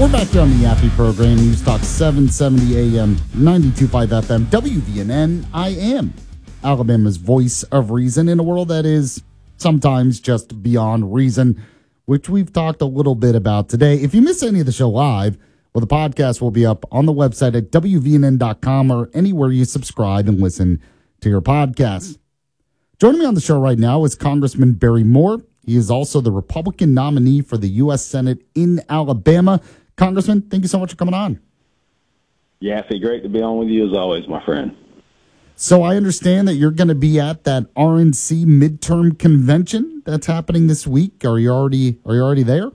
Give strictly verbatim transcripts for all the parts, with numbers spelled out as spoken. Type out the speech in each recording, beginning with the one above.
We're back here on the Yappy program, News Talk seven seventy A M, ninety-two point five F M, W V N N. I am Alabama's voice of reason in a world that is sometimes just beyond reason, which we've talked a little bit about today. If you miss any of the show live, well, the podcast will be up on the website at W V N N dot com or anywhere you subscribe and listen to your podcasts. Joining me on the show right now is Congressman Barry Moore. He is also the Republican nominee for the U S Senate in Alabama. Congressman, thank you so much for coming on. Yaffy, great to be on with you as always, my friend. So I understand that you're going to be at that R N C midterm convention that's happening this week. Are you already Are you already there?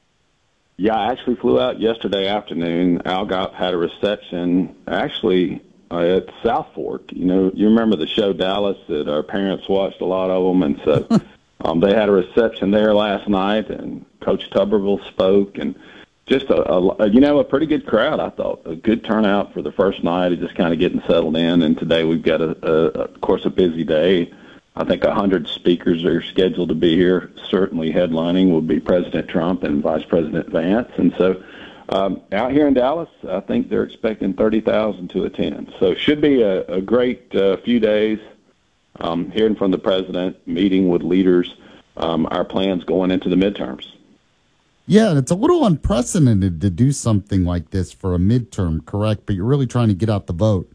Yeah, I actually flew out yesterday afternoon. Algop had a reception actually uh, at South Fork. You know, you remember the show Dallas that our parents watched a lot of them, and so um, they had a reception there last night, and Coach Tuberville spoke, and just a, a you know a pretty good crowd. I thought a good turnout for the first night, of just kind of getting settled in. And today we've got a, a of course a busy day. I think a hundred speakers are scheduled to be here. Certainly headlining will be President Trump and Vice President Vance. And so um, out here in Dallas, I think they're expecting thirty thousand to attend. So it should be a, a great uh, few days. Um, hearing from the president, meeting with leaders, um, our plans going into the midterms. Yeah, and it's a little unprecedented to do something like this for a midterm, correct? But you're really trying to get out the vote.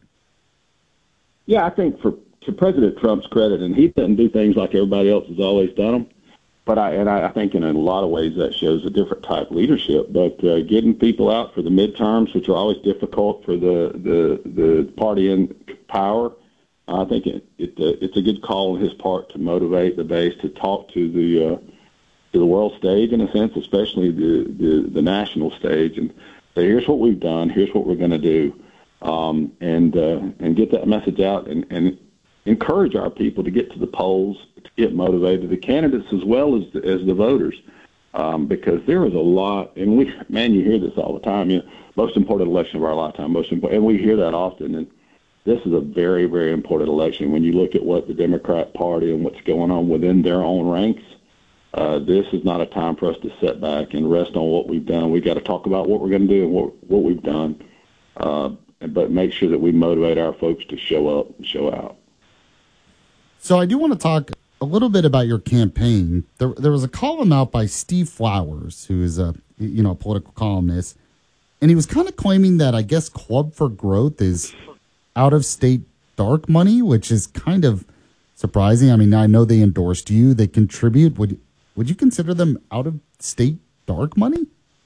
Yeah, I think for to President Trump's credit, and he doesn't do things like everybody else has always done them, but I and I, I think in a lot of ways that shows a different type of leadership. But uh, getting people out for the midterms, which are always difficult for the the, the party in power, I think it, it uh, it's a good call on his part to motivate the base to talk to the uh, to the world stage, in a sense, especially the, the, the national stage, and say, here's what we've done, here's what we're going to do, um, and uh, and get that message out and, and encourage our people to get to the polls, to get motivated, the candidates as well as the, as the voters, um, because there is a lot, and we, man, you hear this all the time, you know, most important election of our lifetime, most important, and we hear that often, and this is a very, very important election. When you look at what the Democrat Party and what's going on within their own ranks, Uh, this is not a time for us to sit back and rest on what we've done. We've got to talk about what we're going to do and what, what we've done, uh, but make sure that we motivate our folks to show up and show out. So I do want to talk a little bit about your campaign. There, there was a column out by Steve Flowers, who is a you know a political columnist, and he was kind of claiming that I guess Club for Growth is out-of-state dark money, which is kind of surprising. I mean, I know they endorsed you, they contribute. Would Would you consider them out-of-state dark money?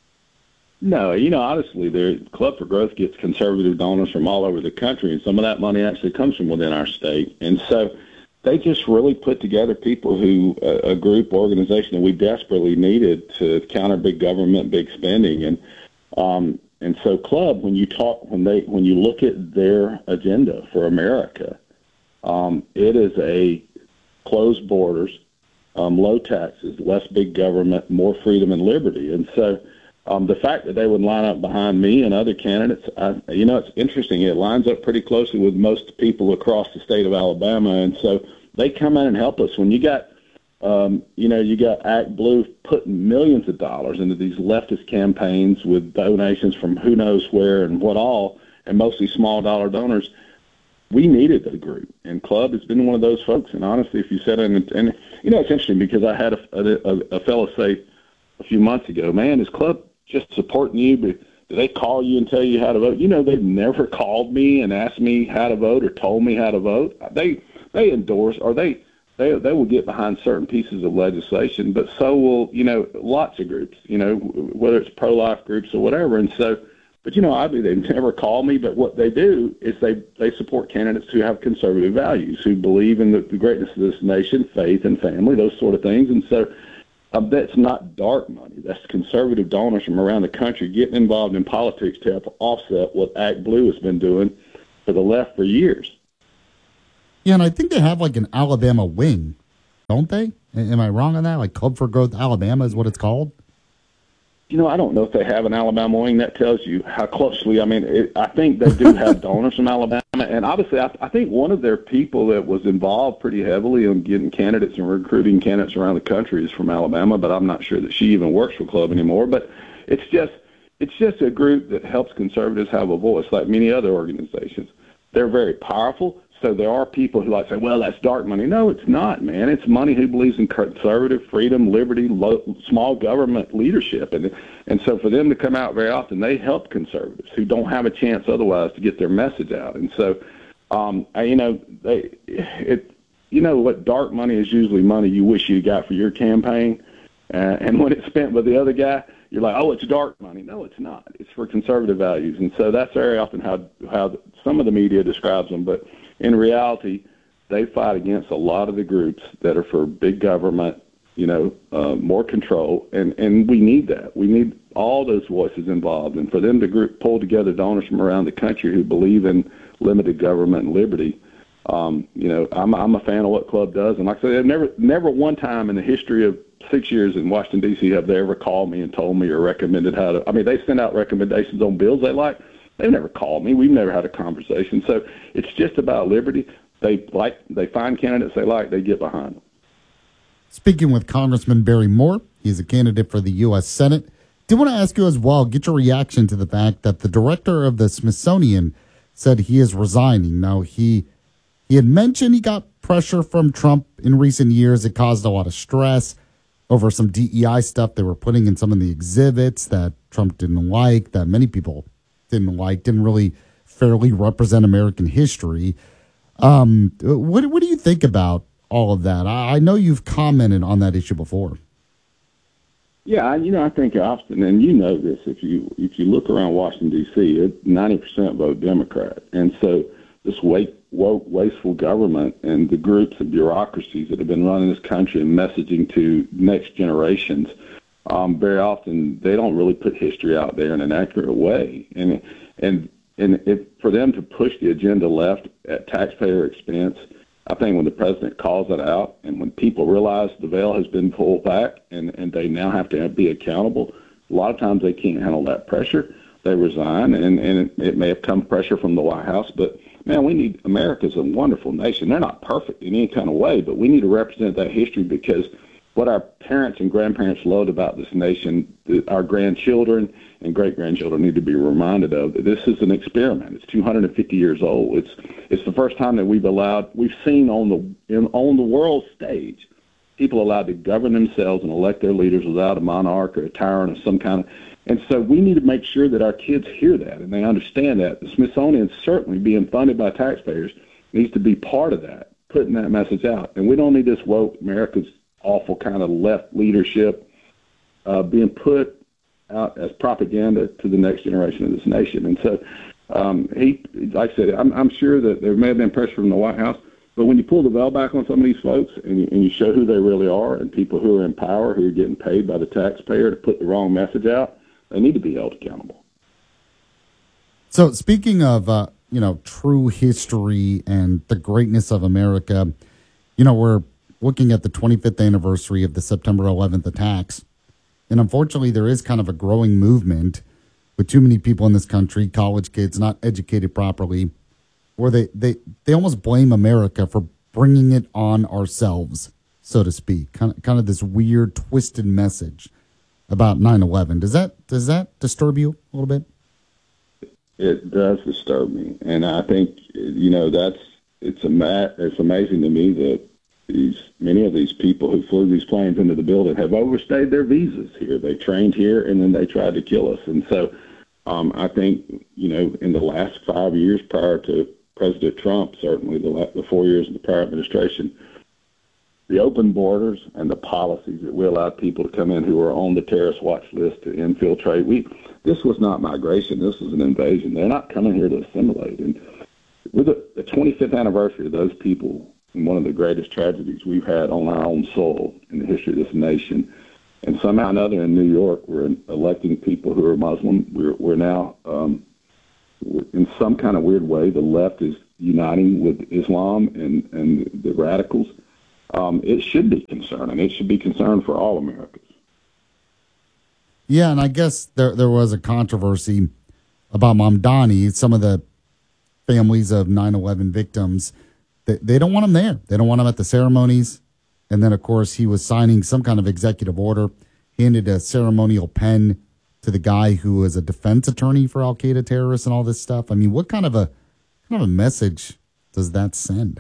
No, you know, honestly, the Club for Growth gets conservative donors from all over the country, and some of that money actually comes from within our state. And so they just really put together people who, uh, a group organization that we desperately needed to counter big government, big spending. And um, and so Club, when you talk, when they, when you look at their agenda for America, um, it is a closed borders, Um, low taxes, less big government, more freedom and liberty. And so um, the fact that they would line up behind me and other candidates, I, you know, it's interesting. It lines up pretty closely with most people across the state of Alabama. And so they come in and help us. When you got, um, you know, you got Act Blue putting millions of dollars into these leftist campaigns with donations from who knows where and what all, and mostly small dollar donors, we needed a group, and Club has been one of those folks. And honestly, if you said it, and, and you know, it's interesting because I had a, a, a fellow say a few months ago, man, is Club just supporting you? But do they call you and tell you how to vote? You know, they've never called me and asked me how to vote or told me how to vote. They they endorse, or they they they will get behind certain pieces of legislation, but so will, you know, lots of groups, you know, whether it's pro-life groups or whatever. And so, but, you know, obviously they've never called me, but what they do is they, they support candidates who have conservative values, who believe in the, the greatness of this nation, faith and family, those sort of things. And so um, that's not dark money. That's conservative donors from around the country getting involved in politics to help offset what Act Blue has been doing for the left for years. Yeah, and I think they have like an Alabama wing, don't they? Am I wrong on that? Like Club for Growth Alabama is what it's called? You know, I don't know if they have an Alabama wing. That tells you how closely. I mean, it, I think they do have donors from Alabama. And obviously, I, I think one of their people that was involved pretty heavily in getting candidates and recruiting candidates around the country is from Alabama, but I'm not sure that she even works for Club anymore. But it's just, it's just a group that helps conservatives have a voice, like many other organizations. They're very powerful. So there are people who like say, well, that's dark money. No, it's not, man. It's money who believes in conservative freedom, liberty, low, small government leadership. And and so for them to come out very often, they help conservatives who don't have a chance otherwise to get their message out. And so, um, I, you know, they, it, you know what, dark money is usually money you wish you got for your campaign. Uh, and when it's spent by the other guy, you're like, oh, it's dark money. No, it's not. It's for conservative values. And so that's very often how how some of the media describes them. But in reality, they fight against a lot of the groups that are for big government, you know, uh, more control. And, and we need that. We need all those voices involved. And for them to group, pull together donors from around the country who believe in limited government and liberty, um, you know, I'm, I'm a fan of what Club does. And like I said, they've never, never one time in the history of six years in Washington, D C have they ever called me and told me or recommended how to. I mean, they send out recommendations on bills they like. They've never called me. We've never had a conversation. So it's just about liberty. They like. They find candidates they like. They get behind them. Speaking with Congressman Barry Moore, he's a candidate for the U S Senate. Do want to ask you as well, get your reaction to the fact that the director of the Smithsonian said he is resigning. Now, he he had mentioned he got pressure from Trump in recent years. It caused a lot of stress over some D E I stuff they were putting in some of the exhibits that Trump didn't like, that many people didn't like, didn't really fairly represent American history. Um, what what do you think about all of that? I, I know you've commented on that issue before. Yeah, I, you know, I think often, and you know this, if you if you look around Washington, D C, it, ninety percent vote Democrat. And so this woke, woke, wasteful government and the groups and bureaucracies that have been running this country and messaging to next generations, um, very often they don't really put history out there in an accurate way. And and and if, for them to push the agenda left at taxpayer expense, I think when the president calls it out and when people realize the veil has been pulled back and, and they now have to be accountable, a lot of times they can't handle that pressure. They resign, and, and it, it may have come pressure from the White House, but man, we need, America's a wonderful nation. They're not perfect in any kind of way, but we need to represent that history because what our parents and grandparents loved about this nation, our grandchildren and great-grandchildren need to be reminded of that this is an experiment. It's two hundred fifty years old. It's it's the first time that we've allowed, we've seen on the in, on the world stage, people allowed to govern themselves and elect their leaders without a monarch or a tyrant or some kind of. And so we need to make sure that our kids hear that and they understand that. The Smithsonian, certainly being funded by taxpayers, needs to be part of that, putting that message out. And we don't need this woke, America's awful kind of left leadership uh, being put out as propaganda to the next generation of this nation. And so um, he, like I said, I'm, I'm sure that there may have been pressure from the White House, but when you pull the veil back on some of these folks and you, and you show who they really are and people who are in power, who are getting paid by the taxpayer to put the wrong message out, they need to be held accountable. So speaking of, uh, you know, true history and the greatness of America, you know, we're looking at the twenty-fifth anniversary of the September eleventh attacks. And unfortunately, there is kind of a growing movement with too many people in this country, college kids, not educated properly, where they, they, they almost blame America for bringing it on ourselves, so to speak. Kind of, kind of this weird, twisted message about nine eleven. Does that does that disturb you a little bit? It does disturb me, and I think you know that's it's ama- it's amazing to me that these many of these people who flew these planes into the building have overstayed their visas here. They trained here, and then they tried to kill us. And so, um, I think you know in the last five years prior to President Trump, certainly the last, the four years of the prior administration, the open borders and the policies that we allowed people to come in who were on the terrorist watch list to infiltrate. We this was not migration. This was an invasion. They're not coming here to assimilate. And with the, the twenty-fifth anniversary of those people, and one of the greatest tragedies we've had on our own soil in the history of this nation, and somehow or another in New York, we're electing people who are Muslim. We're, we're now, um, we're, in some kind of weird way, the left is uniting with Islam and, and the radicals. Um, it should be concerning. It should be concern for all Americans. Yeah, and I guess there there was a controversy about Mamdani. Some of the families of nine eleven victims, they, they don't want him there. They don't want him at the ceremonies. And then, of course, he was signing some kind of executive order, handed a ceremonial pen to the guy who was a defense attorney for Al Qaeda terrorists and all this stuff. I mean, what kind of a kind of a message does that send?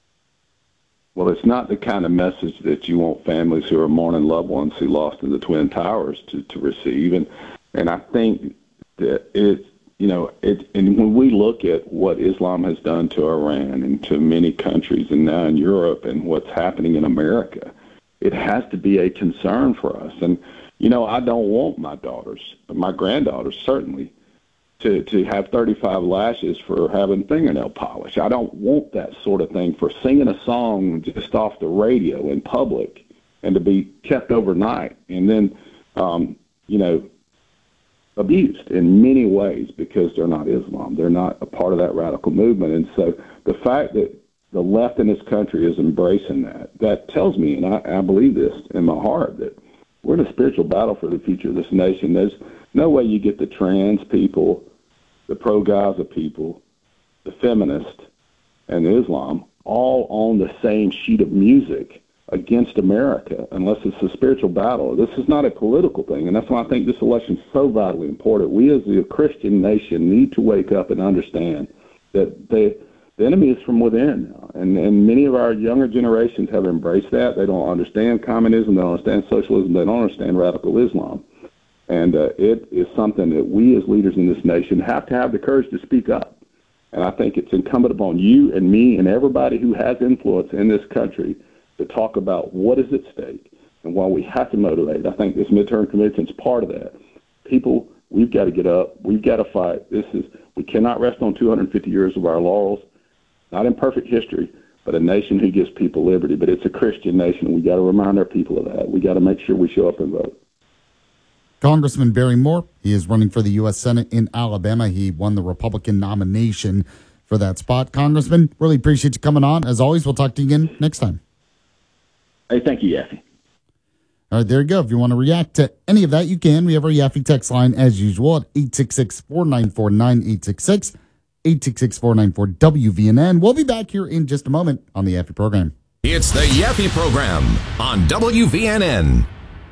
Well, it's not the kind of message that you want families who are mourning loved ones who lost in the Twin Towers to, to receive. And and I think that it, you know, it, and when we look at what Islam has done to Iran and to many countries and now in Europe and what's happening in America, it has to be a concern for us. And, you know, I don't want my daughters, my granddaughters certainly, to, to have thirty-five lashes for having fingernail polish. I don't want that sort of thing for singing a song just off the radio in public and to be kept overnight and then, um, you know, abused in many ways because they're not Islam. They're not a part of that radical movement. And so the fact that the left in this country is embracing that, that tells me, and I, I believe this in my heart, that we're in a spiritual battle for the future of this nation. There's no way you get the trans people, the pro-Gaza people, the feminists, and Islam all on the same sheet of music against America unless it's a spiritual battle. This is not a political thing, and that's why I think this election is so vitally important. We as a Christian nation need to wake up and understand that they, the enemy is from within, and, and many of our younger generations have embraced that. They don't understand communism, they don't understand socialism, they don't understand radical Islam. And uh, it is something that we as leaders in this nation have to have the courage to speak up. And I think it's incumbent upon you and me and everybody who has influence in this country to talk about what is at stake and why we have to motivate. I think this midterm convention is part of that. People, we've got to get up. We've got to fight. This is, we cannot rest on two hundred fifty years of our laurels, not in perfect history, but a nation who gives people liberty. But it's a Christian nation, and we got to remind our people of that. We got to make sure we show up and vote. Congressman Barry Moore, he is running for the U S Senate in Alabama. He won the Republican nomination for that spot. Congressman, really appreciate you coming on. As always, we'll talk to you again next time. Hey, thank you, Yaffe. All right, there you go. If you want to react to any of that, you can. We have our Yaffe text line as usual at eight six six, four nine four, nine eight six six, eight six six, four nine four, W V N N. We'll be back here in just a moment on the Yaffe program. It's the Yaffe program on W V N N.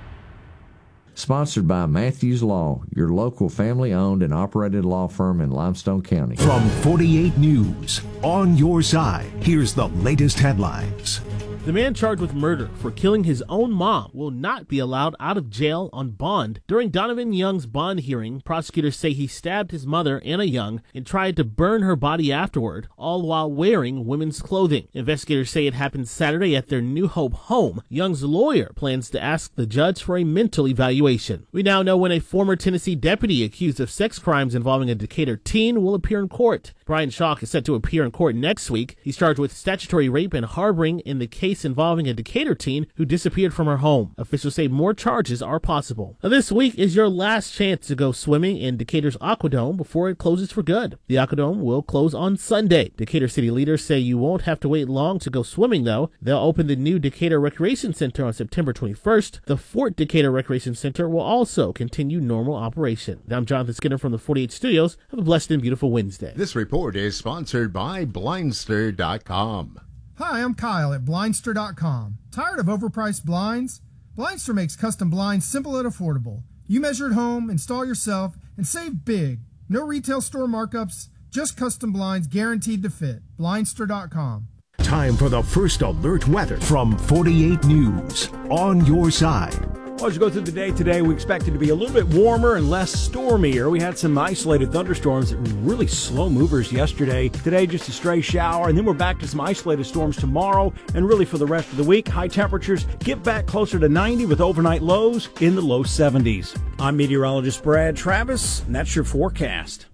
Sponsored by Matthews Law, your local family-owned and operated law firm in Limestone County. From forty-eight News, on your side, here's the latest headlines. The man charged with murder for killing his own mom will not be allowed out of jail on bond. During Donovan Young's bond hearing, prosecutors say he stabbed his mother, Anna Young, and tried to burn her body afterward, all while wearing women's clothing. Investigators say it happened Saturday at their New Hope home. Young's lawyer plans to ask the judge for a mental evaluation. We now know when a former Tennessee deputy accused of sex crimes involving a Decatur teen will appear in court. Brian Schalk is set to appear in court next week. He's charged with statutory rape and harboring in the case involving a Decatur teen who disappeared from her home. Officials say more charges are possible. Now, this week is your last chance to go swimming in Decatur's Aquadome before it closes for good. The Aquadome will close on Sunday. Decatur city leaders say you won't have to wait long to go swimming, though. They'll open the new Decatur Recreation Center on September twenty-first. The Fort Decatur Recreation Center will also continue normal operation. Now, I'm Jonathan Skinner from the forty-eight Studios. Have a blessed and beautiful Wednesday. This report is sponsored by Blindster dot com. Hi, I'm Kyle at Blindster dot com. Tired of overpriced blinds? Blindster makes custom blinds simple and affordable. You measure at home, install yourself, and save big. No retail store markups, just custom blinds guaranteed to fit. Blindster dot com. Time for the first alert weather from forty-eight News, on your side. Well, as you go through the day today, we expect it to be a little bit warmer and less stormier. We had some isolated thunderstorms that were really slow movers yesterday. Today, just a stray shower, and then we're back to some isolated storms tomorrow. And really for the rest of the week, high temperatures get back closer to ninety with overnight lows in the low seventies. I'm meteorologist Brad Travis, and that's your forecast.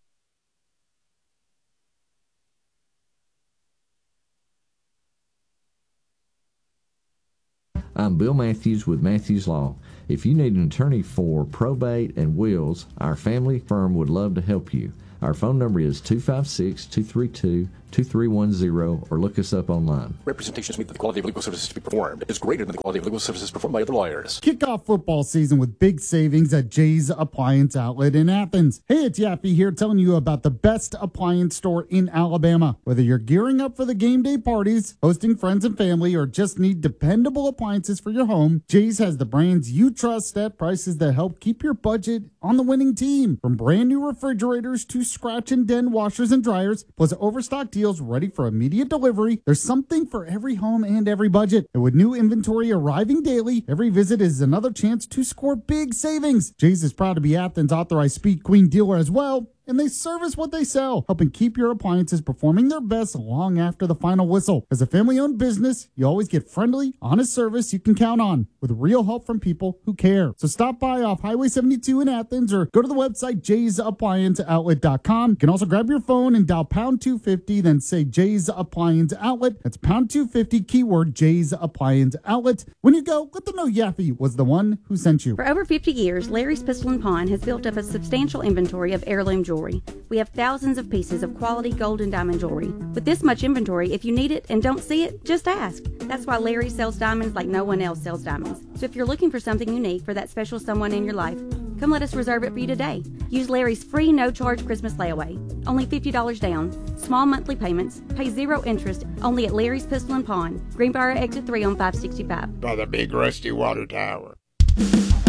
I'm Bill Matthews with Matthews Law. If you need an attorney for probate and wills, our family firm would love to help you. Our phone number is two five six, two three two, two three one zero or look us up online. Representations meet that the quality of legal services to be performed is greater than the quality of legal services performed by other lawyers. Kick off football season with big savings at Jay's Appliance Outlet in Athens. Hey, it's Yappy here telling you about the best appliance store in Alabama. Whether you're gearing up for the game day parties, hosting friends and family, or just need dependable appliances for your home, Jay's has the brands you trust at prices that help keep your budget on the winning team. From brand new refrigerators to scratch and dent washers and dryers, plus overstock deals ready for immediate delivery, there's something for every home and every budget. And with new inventory arriving daily, every visit is another chance to score big savings. Jay's is proud to be Athens' authorized Speed Queen dealer as well, and they service what they sell, helping keep your appliances performing their best long after the final whistle. As a family-owned business, you always get friendly, honest service you can count on, with real help from people who care. So stop by off Highway seventy-two in Athens or go to the website jays appliance outlet dot com. You can also grab your phone and dial pound two fifty, then say Jay's Appliance Outlet. That's pound two fifty, keyword Jay's Appliance Outlet. When you go, let them know Yaffe was the one who sent you. For over fifty years, Larry's Pistol and Pawn has built up a substantial inventory of heirloom jewelry. We have thousands of pieces of quality gold and diamond jewelry. With this much inventory, if you need it and don't see it, just ask. That's why Larry sells diamonds like no one else sells diamonds. So if you're looking for something unique for that special someone in your life, come let us reserve it for you today. Use Larry's free no-charge Christmas layaway. Only fifty dollars down. Small monthly payments. Pay zero interest. Only at Larry's Pistol and Pawn. Greenbrier Exit three on five sixty-five. By the big rusty water tower.